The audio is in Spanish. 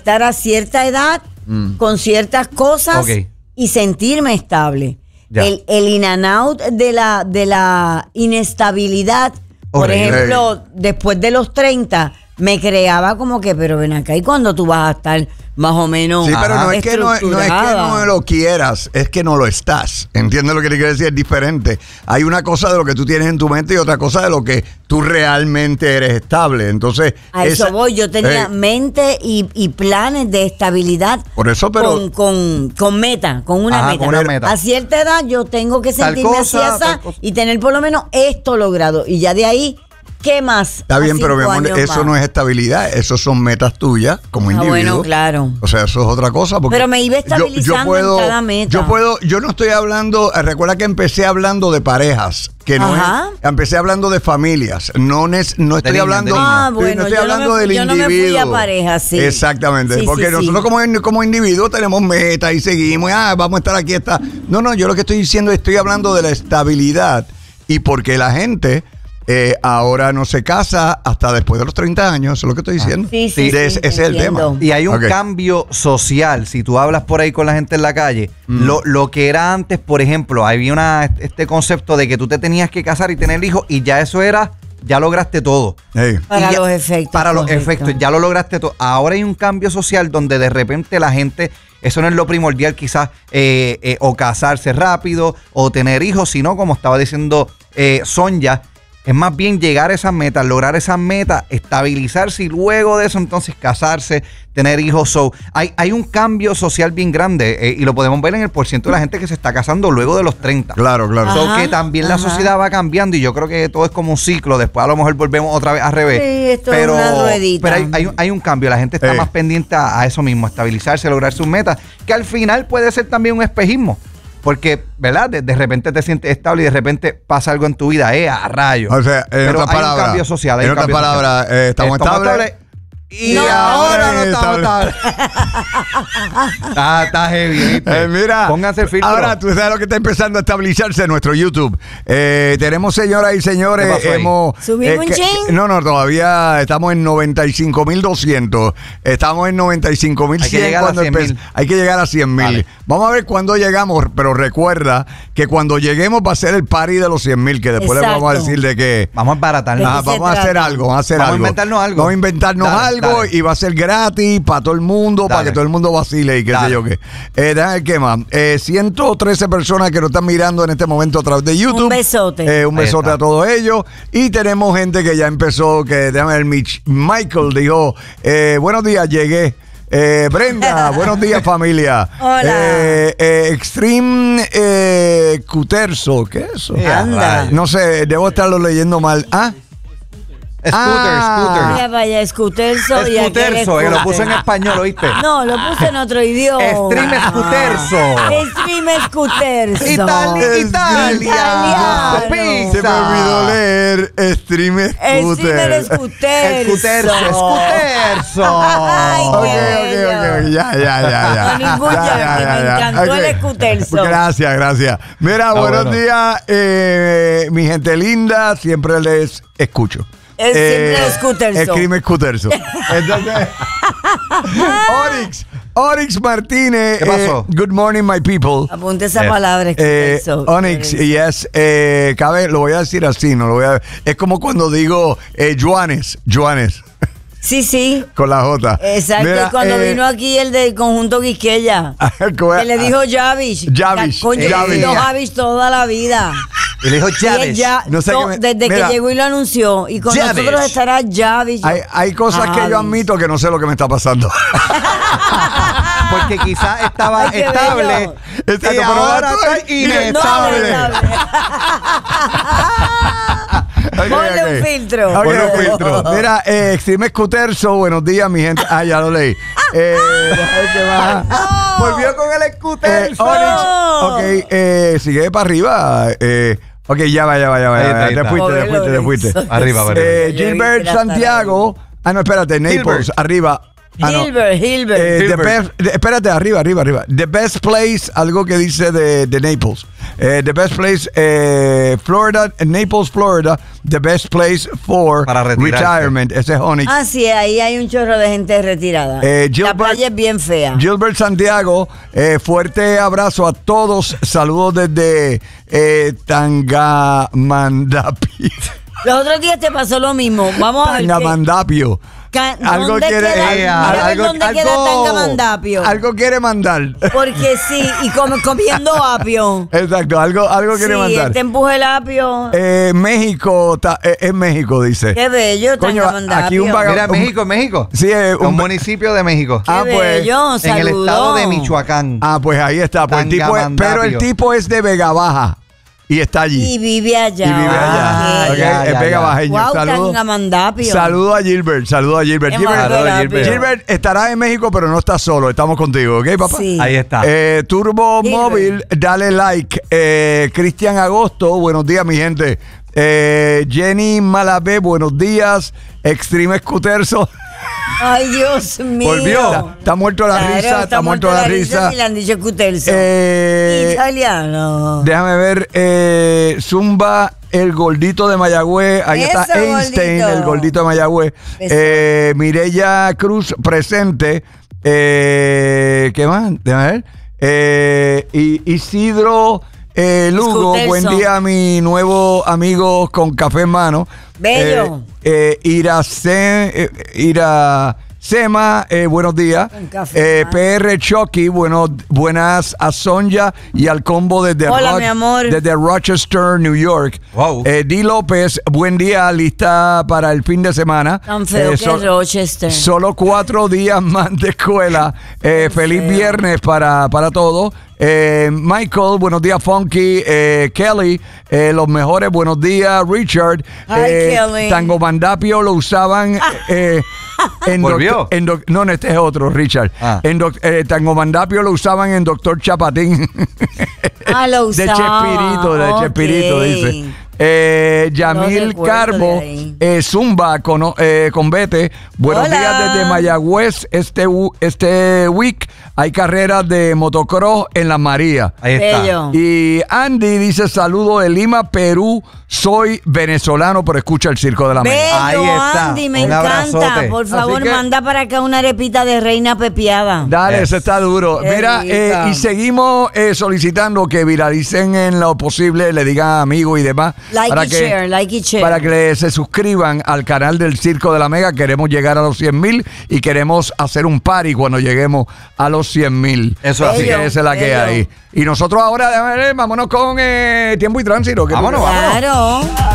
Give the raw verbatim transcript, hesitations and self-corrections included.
estar a cierta edad mm. con ciertas cosas okay. y sentirme estable. El, el in and out de la, de la inestabilidad, por okay. ejemplo, hey. después de los treinta, me creaba como que, pero ven acá, ¿y cuándo tú vas a estar más o menos? Sí, pero no es, que no, no es que no lo quieras, es que no lo estás. ¿Entiendes lo que te quiero decir? Es diferente. Hay una cosa de lo que tú tienes en tu mente y otra cosa de lo que tú realmente eres estable. Entonces, a eso esa, voy. Yo tenía eh, mente y, y planes de estabilidad. Por eso, pero con, con, con meta, con una, ajá, meta. con una meta. A cierta edad yo tengo que sentirme así, así y tener por lo menos esto logrado. Y ya de ahí, ¿qué más? Está bien, pero mi amor, eso más. no es estabilidad, eso son metas tuyas como individuo. Ah, bueno, claro. O sea, eso es otra cosa. Porque pero me iba estabilizando yo, yo puedo, en cada meta. Yo puedo, yo no estoy hablando, recuerda que empecé hablando de parejas, que no Ajá. es, empecé hablando de familias, no, es, no estoy de hablando, niño, ah, bueno, no estoy hablando no me, del yo individuo. Yo no me fui a parejas, sí. Exactamente, sí, porque sí, nosotros sí. como, como individuos tenemos metas y seguimos, ah, vamos a estar aquí, está. No, no, yo lo que estoy diciendo, estoy hablando de la estabilidad y porque la gente... Eh, ahora no se casa hasta después de los treinta años, eso es lo que estoy diciendo. Ah, sí, sí, de, sí, ese es el tema. Y hay un okay. cambio social. Si tú hablas por ahí con la gente en la calle, mm. lo, lo que era antes, por ejemplo, había una, este concepto de que tú te tenías que casar y tener hijos y ya eso era, ya lograste todo. Hey. Para ya, los efectos. Para correcto. los efectos, ya lo lograste todo. Ahora hay un cambio social donde de repente la gente... Eso no es lo primordial quizás eh, eh, o casarse rápido o tener hijos, sino como estaba diciendo eh, Sonia, es más bien llegar a esas metas, lograr esas metas, estabilizarse y luego de eso entonces casarse, tener hijos. So, hay, hay un cambio social bien grande eh, y lo podemos ver en el porciento de la gente que se está casando luego de los treinta. Claro, claro. So, Ajá, que también ajá. la sociedad va cambiando y yo creo que todo es como un ciclo. Después a lo mejor volvemos otra vez al revés. Sí, esto pero, es una ruedita. Pero hay, hay, hay un cambio. La gente está eh. más pendiente a, a eso mismo, a estabilizarse, a lograr sus metas, que al final puede ser también un espejismo. Porque, ¿verdad? De, de repente te sientes estable y de repente pasa algo en tu vida, ¡eh! A rayos. O sea, en pero otras hay palabras, un cambio social. Hay en un otras cambio palabras, social. eh, estamos estables. Y no, ahora no estamos estable. estables. está, está heavy. ¿viste? Eh, mira, pónganse el filtro. Ahora tú sabes lo que está empezando a estabilizarse en nuestro YouTube. Eh, tenemos, señoras y señores, hemos... ¿Subimos eh, un chin? No, no, todavía estamos en noventa y cinco mil doscientos. Estamos en noventa y cinco mil cien cuando empezamos. Hay que llegar a cien mil. Vale. Vamos a ver cuándo llegamos, pero recuerda que cuando lleguemos va a ser el party de los cien mil, que después les vamos a decir de que... Vamos a baratarnos. Ah, vamos a hacer algo, vamos a hacer vamos algo. Vamos a inventarnos algo. Vamos a inventarnos dale, algo dale. y va a ser gratis para todo el mundo, Dale. para que todo el mundo vacile y qué Dale. sé yo qué. Eh, déjame ver qué más. Eh, ciento trece personas que nos están mirando en este momento a través de YouTube. Un besote. Eh, un besote a todos ellos. Y tenemos gente que ya empezó, que déjame ver, Mitch, Michael dijo, eh, buenos días, llegué. Eh, Brenda, buenos días, familia. Hola. Eh, eh, Extreme eh, Cuterso, ¿qué es eso? Anda. No sé, debo estarlo leyendo mal. ¿Ah? Scooter, Ah. scooter. Mira, vaya, Scooterso y aquel Scooterso, que lo puso en scooter. español, ¿oíste? No, lo puse en otro idioma. Stream Scooterso. Stream Scooterso. Italia, Italia. Italiano. Pizza. Se me olvidó leer Stream Streamer Scooter. Scooterso. Scooterso, Scooterso. Ay, Ok, qué ok, ok, bello. ya, ya, ya, ya. No, ningún Ya, ya, ya, que ya, me ya. encantó Ok. el Scooterso. Gracias, gracias. Mira, Ah, buenos bueno. días, eh, mi gente linda, siempre les escucho. Es siempre Scooterso. Escribe Scooterso. Entonces, Orix, Orix Martínez. ¿Qué pasó? eh, good morning, my people. Apunte esa Eh, palabra, Eh, Scooterso. Onyx, yes, eh, cabe, lo voy a decir así, no lo voy a. Es como cuando digo eh, Joanes, Joanes, Sí, sí. con la J. Exacto, Mira, y cuando eh, vino aquí el del conjunto Quisqueya, ¿cómo es? que le dijo Javish. Javish, Coño, le Javish. dijo Javish toda la vida. Y le dijo Y él Chávez. ya, No sé to- qué me- desde mira. que llegó y lo anunció. Y con Javish. nosotros estará Javish. Hay, hay cosas que yo Javish. admito que no sé lo que me está pasando. Porque quizás estaba Ay, qué estable. bello. Exacto, y pero ahora estoy está inestable. inestable. Ok, Ponle ok. un filtro. Ok, Ponle un ok. filtro. Mira, eh, Extreme Scooterso, buenos días, mi gente. Ah, ya lo leí. Eh, déjame ver qué más. Volvió con el Eh, Scooterso. Onyx, ok, eh, sigue para arriba. Eh, ok, ya va, ya va, ya va. Ahí ya está, va. ahí Te está. fuiste, te Pobre fuiste, te fuiste. Lorenzo. Arriba, arriba. Eh, Yo vi Gilbert que era Santiago. Ah, no, espérate, Naples, Gilbert. arriba. Ah, no. Hilbert, Hilbert. Eh, the Hilbert. best, de- espérate, arriba, arriba, arriba. The best place, algo que dice de, de Naples. Eh, the best place, eh, Florida, Naples, Florida. The best place for Para retirarse. retirement. Ese es Onyx. Ah, sí, ahí hay un chorro de gente retirada. Eh, La Gilbert- playa es bien fea. Gilbert Santiago, eh, fuerte abrazo a todos. Saludos desde eh, Tangamandapio. Los otros días te pasó lo mismo. Vamos a ver. qué- Tangamandapio. Ca- Algo ¿Dónde quiere, queda, eh, mira a ver algo, dónde queda algo- Tangamandapio? algo quiere mandar. Porque sí, y com- comiendo apio. Exacto, algo, algo quiere Sí, mandar. este empuje el apio. Eh, México, ta- eh, es México, dice. Qué bello, Coño, Tangamandapio. aquí un vaga- Mira, un- México, México. Sí, eh, un, un- municipio de México. Qué Ah, pues, bello, en el saludó. estado de Michoacán. Ah, pues ahí está. Pues el tipo es- Tangamandapio. pero el tipo es de Vega Baja y está allí. Y vive allá. Y vive Ah, allá. Ok. Ok, ya, es ya, Vega ya. Bajeño. Wow, Saludo. Tangamandapio. Saludo a Gilbert, saludo a Gilbert. Es Gilbert, más rápido. Gilbert. Gilbert estará en México, pero no está solo. Estamos contigo, ¿ok, papá? Sí. Ahí está. Eh, Turbo Gilbert. Móvil, dale like. Eh, Cristian Agosto, buenos días, mi gente. Eh, Jenny Malabé, buenos días. Extreme Scooterso. Ay, Dios mío. Volvió. Está muerto la Claro, risa, está muerto la risa. Y le han dicho Cutelso. Eh, Italiano. Déjame ver. Eh, Zumba, el gordito de Mayagüez. Ahí Eso, está Einstein, gordito. el gordito de Mayagüez. Eso. Eh, Mireya Cruz, presente. Eh, ¿Qué más? Déjame ver. Eh, y Isidro eh, Lugo, Scuterzo. buen día, mi nuevo amigo con café en mano. Bello. Eh, eh, Irace- eh, Iracema, eh, buenos días. Con café Eh, en mano. P R Chucky, bueno, buenas a Sonja y al combo desde, Hola, mi amor. desde Rochester, New York. Wow. Eh, Di López, buen día, lista para el fin de semana. Tan feo Eh, que so- es Rochester. Solo cuatro días más de escuela. Eh, feliz feo. viernes para, para todos. Eh, Michael, buenos días, Funky. Eh, Kelly, eh, los mejores, buenos días, Richard. Hi, Eh, Kelly. Tangomandapio lo usaban eh, en ¿Volvió? doc- en doc- no, no, este es otro, Richard. Ah. En doc- eh, Tangomandapio lo usaban en Doctor Chapatín. Ah, lo De usaba. Chespirito, de Ok. Chespirito, dice. Eh, Yamil recuerdo Carbo, de ahí. eh, Zumba con, eh, con Bete. Buenos Hola. días desde Mayagüez. Este, u- este week hay carreras de motocross en Las Marías. Ahí está. Bello. Y Andy dice: saludo de Lima, Perú. Soy venezolano, pero escucha el Circo de la Mega. Bello, Ahí está. Andy, me Un encanta. abrazote. Por Así favor, que- manda para acá una arepita de reina pepiada. Dale, Yes. ese está duro. Qué Mira, eh, rica. y seguimos eh, solicitando que viralicen en lo posible, le digan a amigos y demás. Like para y que, share, like y share. Para que se suscriban al canal del Circo de la Mega. Queremos llegar a los cien mil y queremos hacer un party cuando lleguemos a los cien mil. Eso es Así así. que esa es la que Bello. hay. Y nosotros ahora, déjame ver, vámonos con eh, tiempo y tránsito. ¿Qué tú Vámonos, crees? vámonos. Claro.